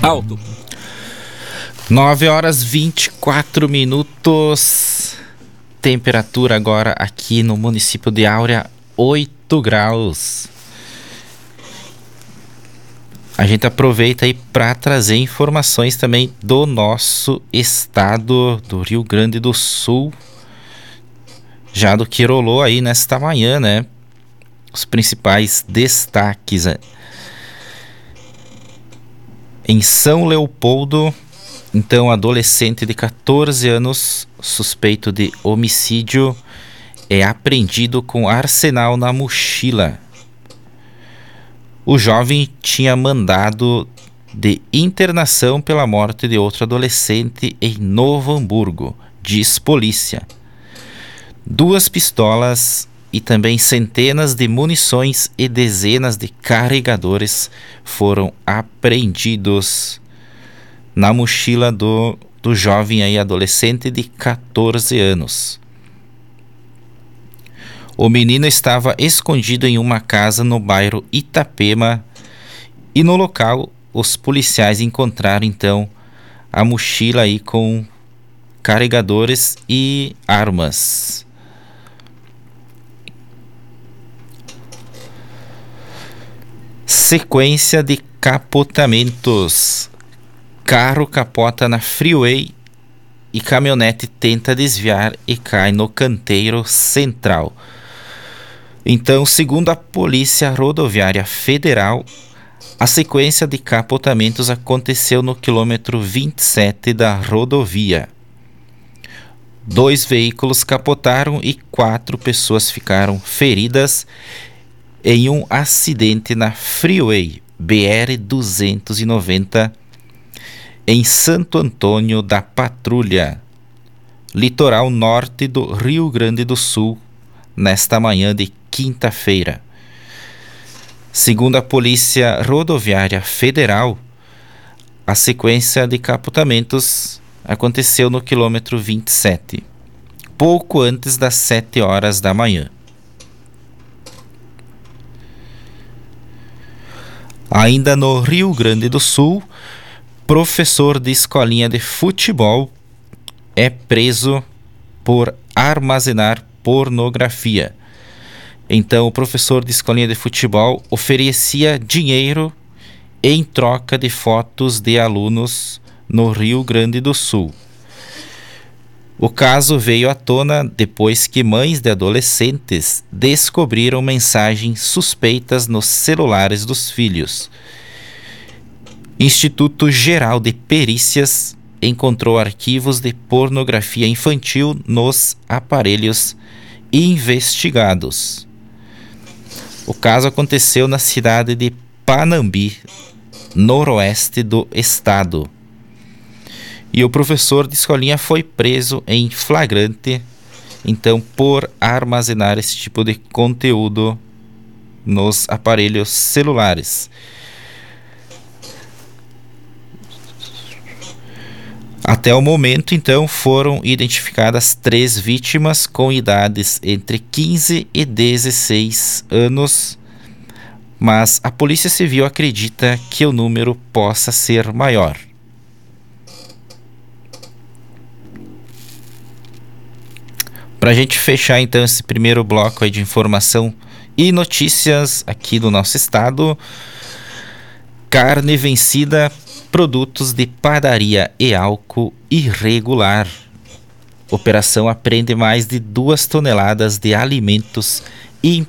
Alto. 9h24. Temperatura agora aqui no município de Áurea, 8 graus. A gente aproveita aí para trazer informações também do nosso estado do Rio Grande do Sul. Já do que rolou aí nesta manhã, né? Os principais destaques. Em São Leopoldo, então, adolescente de 14 anos, suspeito de homicídio, é apreendido com arsenal na mochila. O jovem tinha mandado de internação pela morte de outro adolescente em Novo Hamburgo, diz polícia. 2 pistolas e também centenas de munições e dezenas de carregadores foram apreendidos na mochila do jovem aí, adolescente de 14 anos. O menino estava escondido em uma casa no bairro Itapema e no local os policiais encontraram então a mochila aí com carregadores e armas. Sequência de capotamentos. Carro capota na freeway e caminhonete tenta desviar e cai no canteiro central. Então, segundo a Polícia Rodoviária Federal, a sequência de capotamentos aconteceu no quilômetro 27 da rodovia. 2 veículos capotaram e 4 pessoas ficaram feridas em um acidente na freeway BR-290 em Santo Antônio da Patrulha, litoral norte do Rio Grande do Sul, nesta manhã de quinta-feira. Segundo a Polícia Rodoviária Federal, a sequência de capotamentos aconteceu no quilômetro 27, pouco antes das 7 horas da manhã. Ainda no Rio Grande do Sul, professor de escolinha de futebol é preso por armazenar pornografia. Então, o professor de escolinha de futebol oferecia dinheiro em troca de fotos de alunos no Rio Grande do Sul. O caso veio à tona depois que mães de adolescentes descobriram mensagens suspeitas nos celulares dos filhos. Instituto Geral de Perícias encontrou arquivos de pornografia infantil nos aparelhos investigados. O caso aconteceu na cidade de Panambi, noroeste do estado. E o professor de escolinha foi preso em flagrante, então, por armazenar esse tipo de conteúdo nos aparelhos celulares. Até o momento, então, foram identificadas 3 vítimas com idades entre 15 e 16 anos, mas a Polícia Civil acredita que o número possa ser maior. Para a gente fechar, então, esse primeiro bloco aí de informação e notícias aqui do nosso estado, carne vencida, produtos de padaria e álcool irregular. Operação apreende mais de 2 toneladas de alimentos